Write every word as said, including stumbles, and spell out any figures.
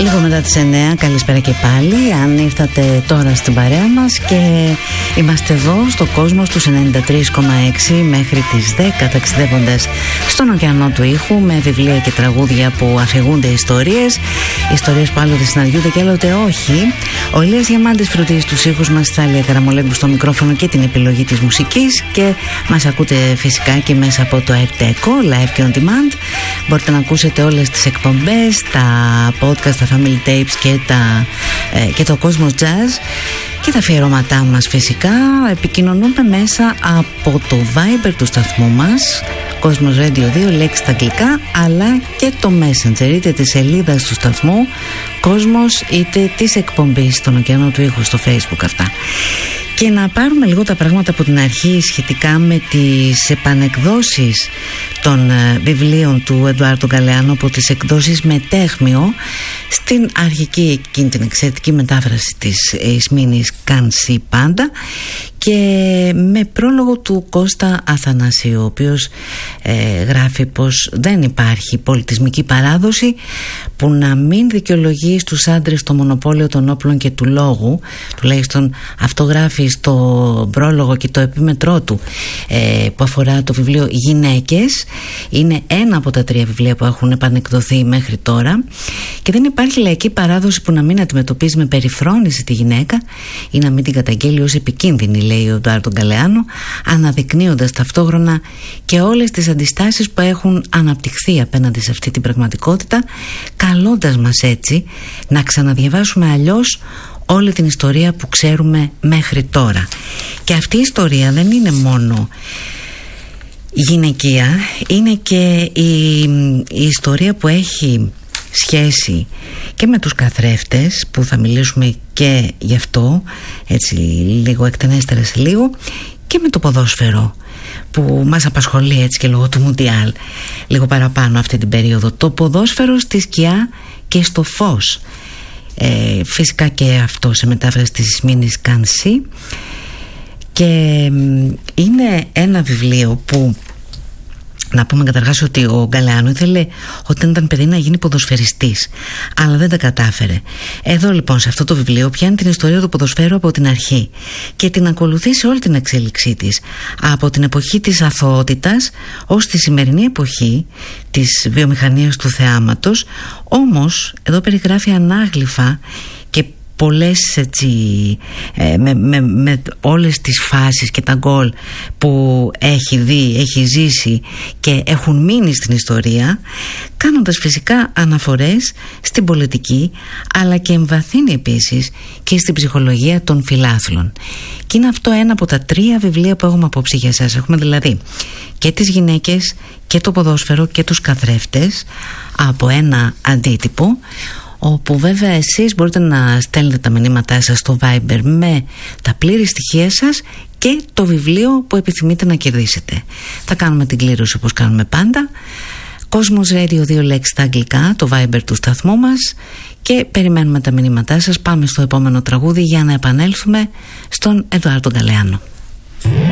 Λίγο μετά τις εννιά, καλησπέρα και πάλι. Αν ήρθατε τώρα στην παρέα μας, και είμαστε εδώ στο Κόσμος τους ενενήντα τρία κόμμα έξι μέχρι τις δέκα, ταξιδεύοντας στον ωκεανό του ήχου με βιβλία και τραγούδια που αφηγούνται ιστορίες. Ιστορίες που άλλοτε συναντιούνται και άλλοτε όχι. Ο Ηλίας Διαμάντης φροντίζει τους ήχους μας, Θάλια Καραμολέγκου στο μικρόφωνο και την επιλογή της μουσικής, και μας ακούτε φυσικά και μέσα από το ΕΡΤΕΚΟ, live και on demand. Μπορείτε να ακούσετε όλες τις εκπομπές, τα podcast, τα family tapes και, τα, ε, και το Cosmos Jazz και τα αφιερώματά μας φυσικά. Επικοινωνούμε μέσα από το Viber του σταθμού μας, Cosmos Radio δύο, λέξη στα αγγλικά, αλλά και το Messenger, είτε της σελίδας του σταθμού Cosmos είτε της εκπομπής στον ωκεανό του ήχου στο Facebook αυτά. Και να πάρουμε λίγο τα πράγματα από την αρχή σχετικά με τις επανεκδόσεις των ε, βιβλίων του Εντουάρντο Γκαλεάνο από τις εκδόσεις Μετέχμιο στην αρχική εκείνη την εξαιρετική μετάφραση της Ισμήνης Κάνση Πάντα, και με πρόλογο του Κώστα Αθανασίου, ο οποίος ε, γράφει πως δεν υπάρχει πολιτισμική παράδοση που να μην δικαιολογεί στους άντρες το μονοπόλιο των όπλων και του λόγου. Τουλάχιστον αυτό γράφει στο πρόλογο και το επίμετρό του, ε, που αφορά το βιβλίο Γυναίκες. Είναι ένα από τα τρία βιβλία που έχουν επανεκδοθεί μέχρι τώρα, και δεν υπάρχει λαϊκή παράδοση που να μην αντιμετωπίζει με περιφρόνηση τη γυναίκα ή να μην την καταγγέλει ως επικίνδυνη, λέει ο Εντουάρντο Γκαλεάνο, αναδεικνύοντας ταυτόχρονα και όλες τις αντιστάσεις που έχουν αναπτυχθεί απέναντι σε αυτή την πραγματικότητα, καλώντας μας έτσι να ξαναδιαβάσουμε αλλιώς όλη την ιστορία που ξέρουμε μέχρι τώρα. Και αυτή η ιστορία δεν είναι μόνο γυναικεία, είναι και η, η ιστορία που έχει σχέση και με τους καθρέφτες, που θα μιλήσουμε και γι' αυτό έτσι λίγο εκτενέστερα σε λίγο, και με το ποδόσφαιρο που μας απασχολεί έτσι και λόγω του Μουντιάλ λίγο παραπάνω αυτή την περίοδο. Το ποδόσφαιρο στη σκιά και στο φως, ε, φυσικά και αυτό σε μετάφραση της Ισμήνης Κάνση, και είναι ένα βιβλίο που, να πούμε καταρχάς ότι ο Γκαλεάνο ήθελε όταν ήταν παιδί να γίνει ποδοσφαιριστής, αλλά δεν τα κατάφερε. Εδώ λοιπόν σε αυτό το βιβλίο πιάνει την ιστορία του ποδοσφαίρου από την αρχή και την ακολουθεί σε όλη την εξέλιξή της, από την εποχή της αθωότητας ως τη σημερινή εποχή της βιομηχανίας του θεάματος. Όμως εδώ περιγράφει ανάγλυφα και πολλές έτσι, ε, με, με, με όλες τις φάσεις και τα γκολ που έχει δει, έχει ζήσει και έχουν μείνει στην ιστορία, κάνοντας φυσικά αναφορές στην πολιτική, αλλά και εμβαθύνει επίσης και στην ψυχολογία των φιλάθλων. Και είναι αυτό ένα από τα τρία βιβλία που έχουμε απόψε για εσάς. Έχουμε δηλαδή και τις γυναίκες και το ποδόσφαιρο και τους καθρέφτες από ένα αντίτυπο, όπου βέβαια εσείς μπορείτε να στέλνετε τα μηνύματά σας στο Viber με τα πλήρη στοιχεία σας και το βιβλίο που επιθυμείτε να κερδίσετε. Θα κάνουμε την κλήρωση όπως κάνουμε πάντα. Cosmos Radio δύο, λέξη στα αγγλικά, το Viber του σταθμού μας, και περιμένουμε τα μηνύματά σας. Πάμε στο επόμενο τραγούδι για να επανέλθουμε στον Εντουάρντο Γκαλεάνο.